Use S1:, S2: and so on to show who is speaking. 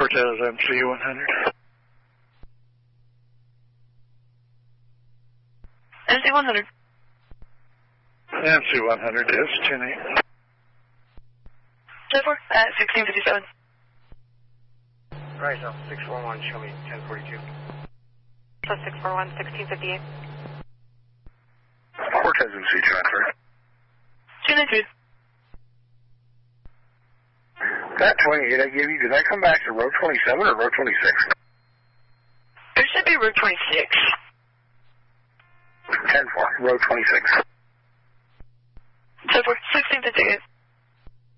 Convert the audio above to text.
S1: Cortez MC-100.
S2: MC-100.
S1: MC-100, yes, 10-8.
S2: 10-4, at 1657.
S3: Right, so 641, show me 1042.
S4: So 641, 1658.
S1: Cortez MC transfer.
S2: 293.
S3: That 28 I gave you, did I come back to row 27 or row 26?
S2: There should be route 26.
S3: 10-4, row 26.
S2: 10-4, 1658.